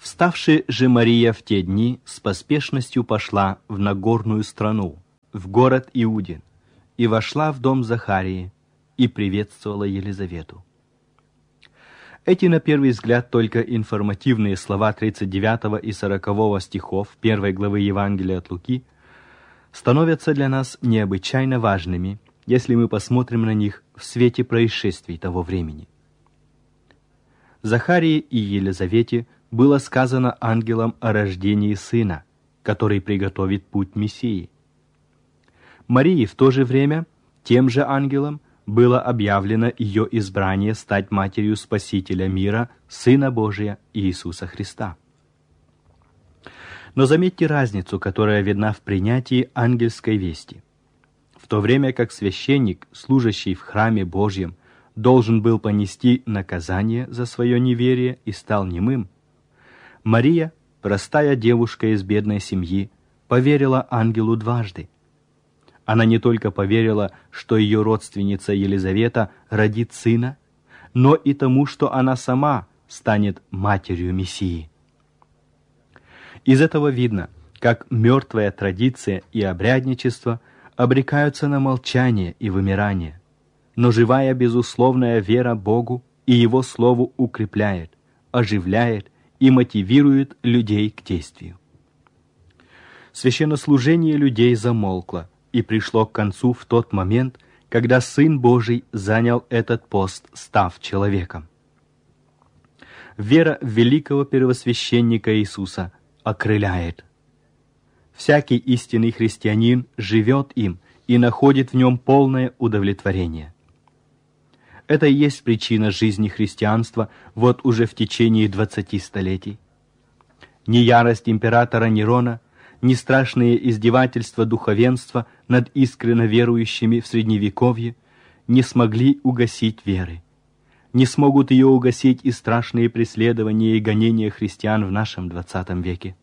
Вставши же Мария в те дни, с поспешностью пошла в Нагорную страну, в город Иудин, и вошла в дом Захарии, и приветствовала Елизавету. Эти, на первый взгляд, только информативные слова 39 и 40 стихов 1 главы Евангелия от Луки становятся для нас необычайно важными, если мы посмотрим на них в свете происшествий того времени. Захарии и Елизавете было сказано ангелом о рождении сына, который приготовит путь Мессии. Марии в то же время тем же ангелом было объявлено ее избрание стать матерью Спасителя мира, Сына Божия Иисуса Христа. Но заметьте разницу, которая видна в принятии ангельской вести. В то время как священник, служащий в храме Божьем, должен был понести наказание за свое неверие и стал немым, Мария, простая девушка из бедной семьи, поверила ангелу дважды. Она не только поверила, что ее родственница Елизавета родит сына, но и тому, что она сама станет матерью Мессии. Из этого видно, как мертвая традиция и обрядничество обрекаются на молчание и вымирание, но живая безусловная вера Богу и Его Слову укрепляет, оживляет и мотивирует людей к действию. Священнослужение людей замолкло и пришло к концу в тот момент, когда Сын Божий занял этот пост, став человеком. Вера в великого первосвященника Иисуса окрыляет. Всякий истинный христианин живет им и находит в нем полное удовлетворение. Это и есть причина жизни христианства вот уже в течение 20 столетий. Ни ярость императора Нерона, ни страшные издевательства духовенства над искренно верующими в Средневековье не смогли угасить веры. Не смогут ее угасить и страшные преследования и гонения христиан в нашем 20 веке.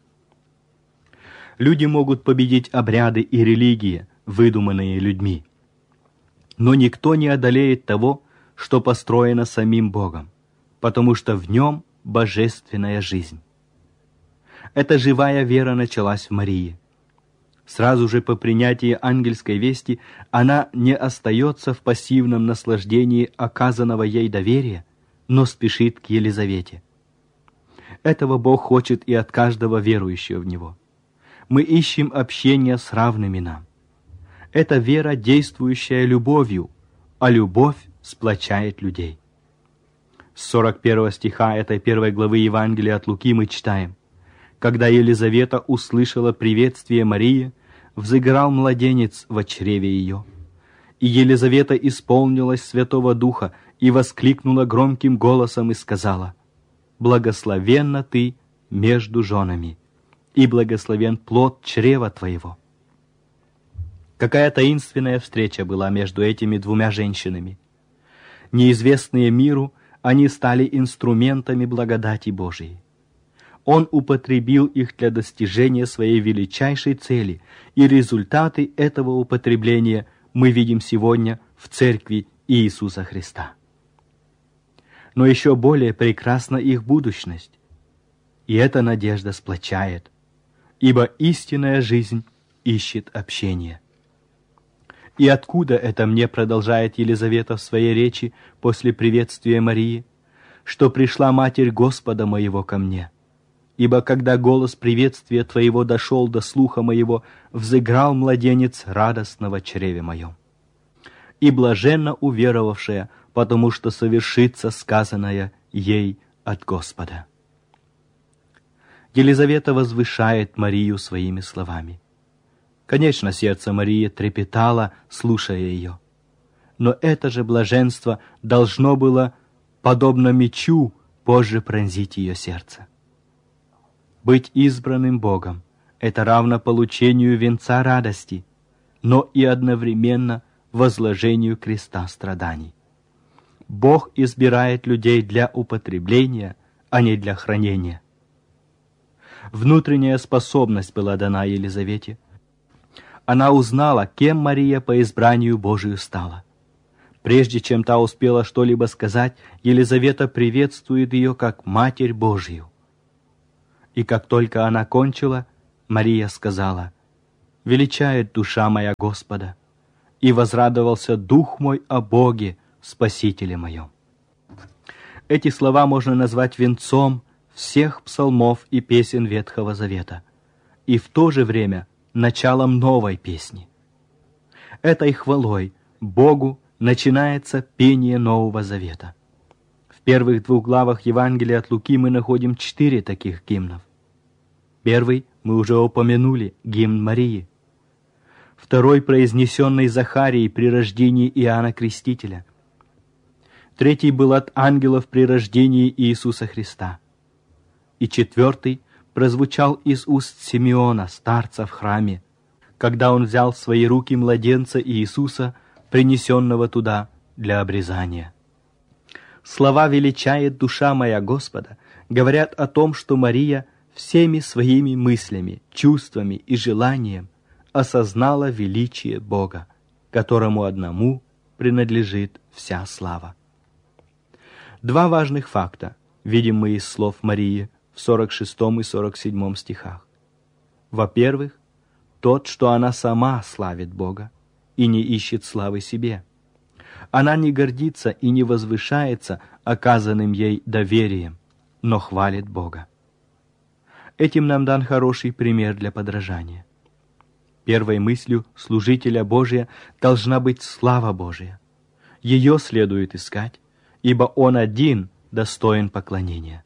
Люди могут победить обряды и религии, выдуманные людьми. Но никто не одолеет того, что построено самим Богом, потому что в нем божественная жизнь. Эта живая вера началась в Марии. Сразу же по принятии ангельской вести она не остается в пассивном наслаждении оказанного ей доверия, но спешит к Елизавете. Этого Бог хочет и от каждого верующего в Него. Мы ищем общения с равными нам. Это вера, действующая любовью, а любовь сплочает людей. С 41 стиха этой 1 главы Евангелия от Луки мы читаем: «Когда Елизавета услышала приветствие Марии, взыграл младенец во чреве ее. И Елизавета исполнилась Святого Духа и воскликнула громким голосом и сказала: «Благословенна ты между женами, и благословен плод чрева твоего». Какая таинственная встреча была между этими двумя женщинами. Неизвестные миру, они стали инструментами благодати Божией. Он употребил их для достижения своей величайшей цели, и результаты этого употребления мы видим сегодня в Церкви Иисуса Христа. Но еще более прекрасна их будущность, и эта надежда сплочает, ибо истинная жизнь ищет общение. «И откуда это мне, продолжает Елизавета в своей речи после приветствия Марии, что пришла Матерь Господа моего ко мне? Ибо когда голос приветствия Твоего дошел до слуха моего, взыграл младенец радостно во чреве моем. И блаженно уверовавшая, потому что совершится сказанное ей от Господа». Елизавета возвышает Марию своими словами. Конечно, сердце Марии трепетало, слушая ее. Но это же блаженство должно было, подобно мечу, позже пронзить ее сердце. Быть избранным Богом — это равно получению венца радости, но и одновременно возложению креста страданий. Бог избирает людей для употребления, а не для хранения. Внутренняя способность была дана Елизавете. Она узнала, кем Мария по избранию Божию стала. Прежде чем та успела что-либо сказать, Елизавета приветствует ее как Матерь Божию. И как только она кончила, Мария сказала: «Величает душа моя Господа, и возрадовался дух мой о Боге, Спасителе моем». Эти слова можно назвать венцом всех псалмов и песен Ветхого Завета, и в то же время началом новой песни. Этой хвалой Богу начинается пение Нового Завета. В первых 2 главах Евангелия от Луки мы находим 4 таких гимнов. Первый мы уже упомянули, гимн Марии. Второй, произнесенный Захарией при рождении Иоанна Крестителя. Третий был от ангелов при рождении Иисуса Христа. И четвертый прозвучал из уст Симеона, старца в храме, когда он взял в свои руки младенца Иисуса, принесенного туда для обрезания. Слова «величает душа моя Господа» говорят о том, что Мария всеми своими мыслями, чувствами и желанием осознала величие Бога, которому одному принадлежит вся слава. 2 важных факта видим мы из слов Марии в 46 и 47 стихах. Во-первых, тот, что она сама славит Бога и не ищет славы себе. Она не гордится и не возвышается оказанным ей доверием, но хвалит Бога. Этим нам дан хороший пример для подражания. Первой мыслью служителя Божия должна быть слава Божия. Ее следует искать, ибо Он один достоин поклонения.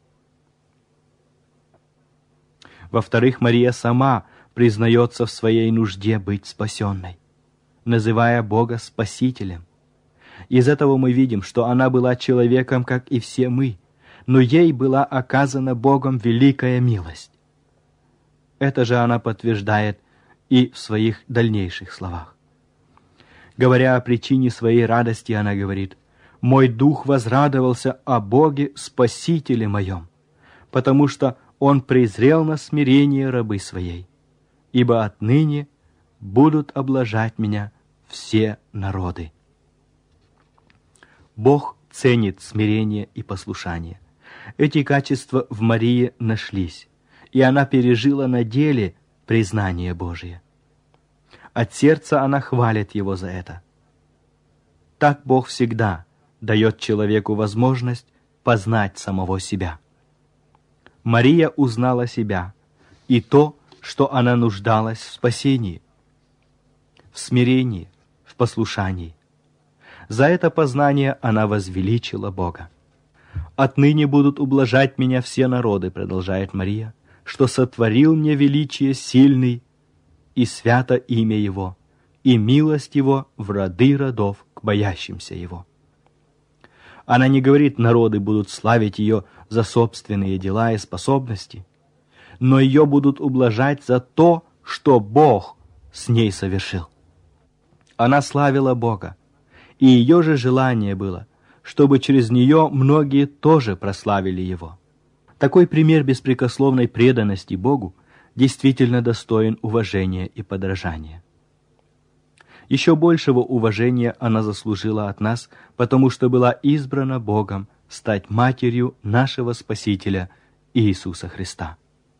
Во-вторых, Мария сама признается в своей нужде быть спасенной, называя Бога Спасителем. Из этого мы видим, что она была человеком, как и все мы, но ей была оказана Богом великая милость. Это же она подтверждает и в своих дальнейших словах. Говоря о причине своей радости, она говорит: «Мой дух возрадовался о Боге Спасителе моем, потому что Он презрел на смирение рабы своей, ибо отныне будут облажать меня все народы». Бог ценит смирение и послушание. Эти качества в Марии нашлись, и она пережила на деле признание Божие. От сердца она хвалит Его за это. Так Бог всегда дает человеку возможность познать самого себя. Мария узнала себя и то, что она нуждалась в спасении, в смирении, в послушании. За это познание она возвеличила Бога. «Отныне будут ублажать меня все народы», продолжает Мария, «что сотворил мне величие сильный, и свято имя Его, и милость Его в роды родов к боящимся Его». Она не говорит, народы будут славить ее за собственные дела и способности, но ее будут ублажать за то, что Бог с ней совершил. Она славила Бога, и ее же желание было, чтобы через нее многие тоже прославили Его. Такой пример беспрекословной преданности Богу действительно достоин уважения и подражания. Еще большего уважения она заслужила от нас, потому что была избрана Богом стать матерью нашего Спасителя Иисуса Христа.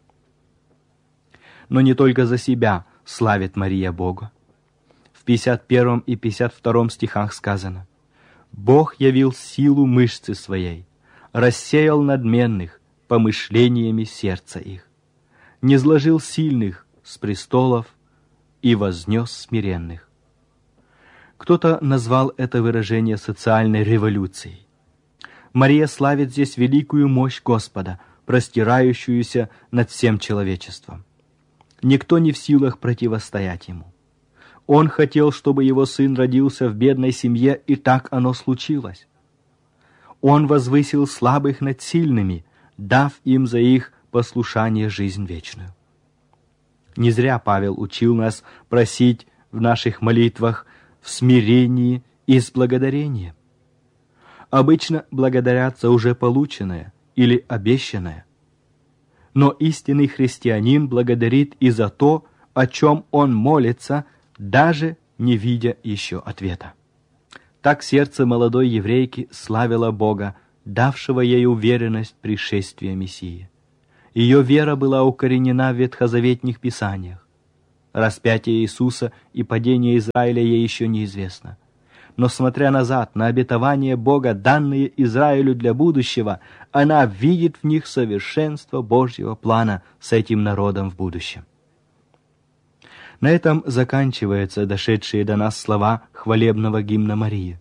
Но не только за себя славит Мария Бога. В 51 и 52 стихах сказано: «Бог явил силу мышцы своей, рассеял надменных помышлениями сердца их, низложил сильных с престолов и вознес смиренных». Кто-то назвал это выражение социальной революцией. Мария славит здесь великую мощь Господа, простирающуюся над всем человечеством. Никто не в силах противостоять Ему. Он хотел, чтобы Его Сын родился в бедной семье, и так оно случилось. Он возвысил слабых над сильными, дав им за их послушание жизнь вечную. Не зря Павел учил нас просить в наших молитвах в смирении и с благодарением. Обычно благодарят за уже полученное или обещанное. Но истинный христианин благодарит и за то, о чем он молится, даже не видя еще ответа. Так сердце молодой еврейки славило Бога, давшего ей уверенность пришествия Мессии. Ее вера была укоренена в ветхозаветных писаниях. Распятие Иисуса и падение Израиля ей еще неизвестно. Но смотря назад на обетования Бога, данные Израилю для будущего, она видит в них совершенство Божьего плана с этим народом в будущем. На этом заканчиваются дошедшие до нас слова хвалебного гимна Марии.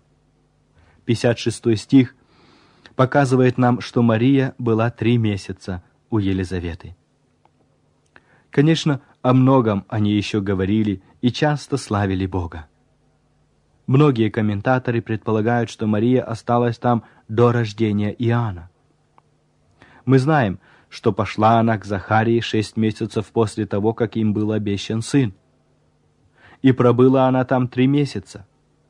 56 стих показывает нам, что Мария была 3 месяца у Елизаветы. Конечно, о многом они еще говорили и часто славили Бога. Многие комментаторы предполагают, что Мария осталась там до рождения Иоанна. Мы знаем, что пошла она к Захарии 6 месяцев после того, как им был обещан сын. И пробыла она там 3 месяца.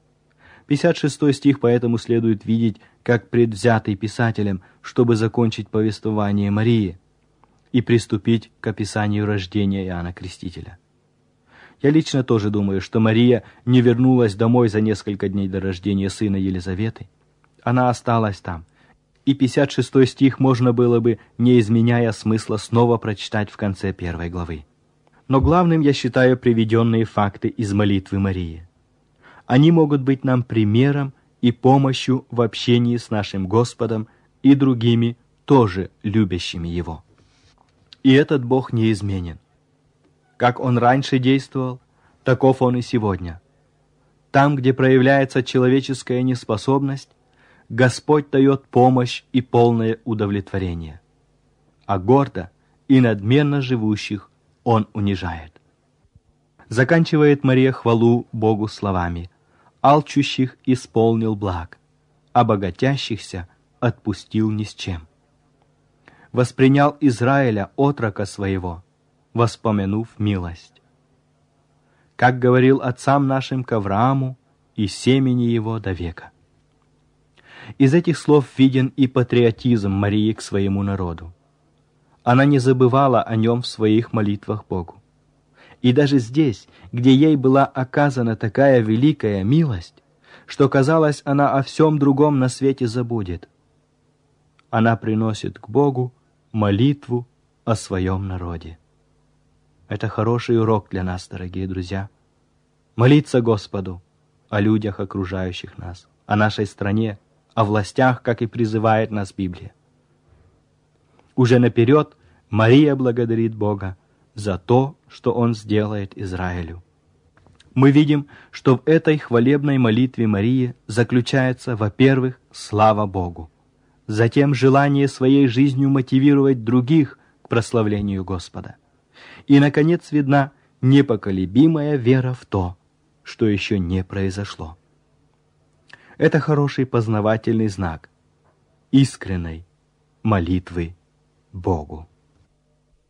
56 стих поэтому следует видеть как предвзятый писателем, чтобы закончить повествование Марии и приступить к описанию рождения Иоанна Крестителя. Я лично тоже думаю, что Мария не вернулась домой за несколько дней до рождения сына Елизаветы. Она осталась там, и 56 стих можно было бы, не изменяя смысла, снова прочитать в конце 1 главы. Но главным я считаю приведенные факты из молитвы Марии. Они могут быть нам примером и помощью в общении с нашим Господом и другими, тоже любящими Его. И этот Бог неизменен. Как Он раньше действовал, таков Он и сегодня. Там, где проявляется человеческая неспособность, Господь дает помощь и полное удовлетворение. А гордо и надменно живущих Он унижает. Заканчивает Мария хвалу Богу словами: «Алчущих исполнил благ, а богатящихся отпустил ни с чем. Воспринял Израиля, отрока своего, воспомянув милость. Как говорил отцам нашим к Аврааму и семени его до века». Из этих слов виден и патриотизм Марии к своему народу. Она не забывала о нем в своих молитвах Богу. И даже здесь, где ей была оказана такая великая милость, что, казалось, она о всем другом на свете забудет, она приносит к Богу молитву о своем народе. Это хороший урок для нас, дорогие друзья. Молиться Господу о людях, окружающих нас, о нашей стране, о властях, как и призывает нас Библия. Уже наперед Мария благодарит Бога за то, что Он сделает Израилю. Мы видим, что в этой хвалебной молитве Марии заключается, во-первых, слава Богу, затем желание своей жизнью мотивировать других к прославлению Господа, и, наконец, видна непоколебимая вера в то, что еще не произошло. Это хороший познавательный знак искренней молитвы Богу.